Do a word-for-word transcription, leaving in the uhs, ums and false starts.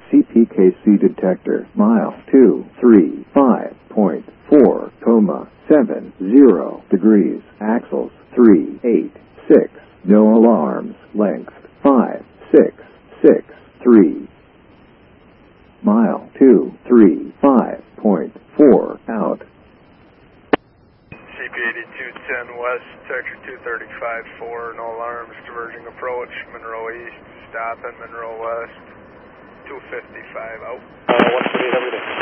C P K C detector, mile two three five point four, comma, seven zero degrees, axles, three eight six, no alarms, length, five six six three, mile two three five point four, out. C P eighty-two ten west, sector two thirty-five four, no alarms, diverging approach, Monroe East, stop in Monroe West, two fifty-five, out. Uh, one forty-eight, everything.